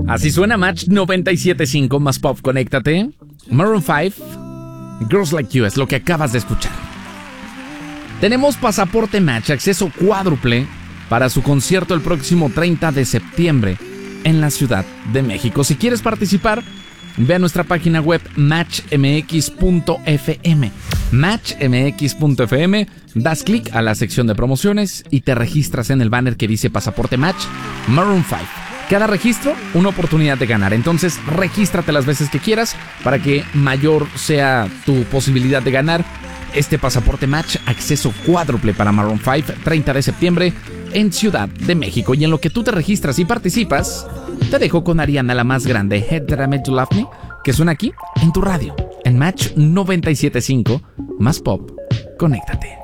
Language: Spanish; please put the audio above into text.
Así suena Match 97.5 más pop, conéctate. Maroon 5, Girls Like You es lo que acabas de escuchar. Tenemos pasaporte Match, acceso cuádruple para su concierto el próximo 30 de septiembre en la Ciudad de México. Si quieres participar, ve a nuestra página web matchmx.fm. Matchmx.fm, das clic a la sección de promociones y te registras en el banner que dice Pasaporte Match Maroon 5. Cada registro, una oportunidad de ganar. Entonces, regístrate las veces que quieras para que mayor sea tu posibilidad de ganar este Pasaporte Match, acceso cuádruple para Maroon 5, 30 de septiembre en Ciudad de México. Y en lo que tú te registras y participas, te dejo con Ariana, la más grande, Head That I Made You Love Me, que suena aquí en tu radio, en Match 97.5, más pop. Conéctate.